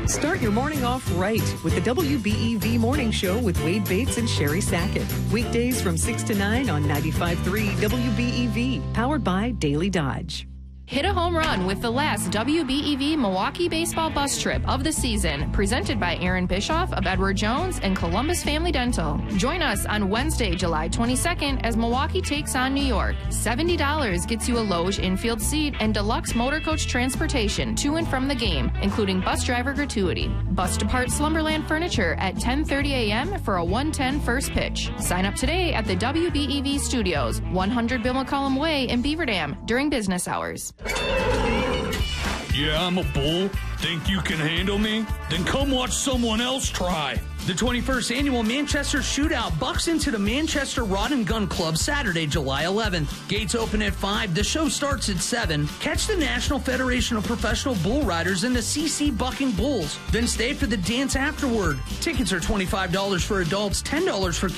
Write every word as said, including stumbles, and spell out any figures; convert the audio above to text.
Start your morning off right with the W B E V Morning Show with Wade Bates and Sherry Sackett. Weekdays from six to nine on ninety-five point three W B E V, powered by Daily Dodge. Hit a home run with the last W B E V Milwaukee baseball bus trip of the season, presented by Aaron Bischoff of Edward Jones and Columbus Family Dental. Join us on Wednesday, July twenty-second, as Milwaukee takes on New York. seventy dollars gets you a Loge infield seat and deluxe motor coach transportation to and from the game, including bus driver gratuity. Bus depart Slumberland Furniture at ten thirty a.m. for a one ten first pitch. Sign up today at the W B E V Studios, one hundred Bill McCollum Way in Beaver Dam, during business hours. Yeah, I'm a bull. Think you can handle me? Then come watch someone else try. The twenty-first Annual Manchester Shootout bucks into the Manchester Rod and Gun Club Saturday, July eleventh. Gates open at five. The show starts at seven. Catch the National Federation of Professional Bull Riders and the C C Bucking Bulls. Then stay for the dance afterward. Tickets are twenty-five dollars for adults, ten dollars for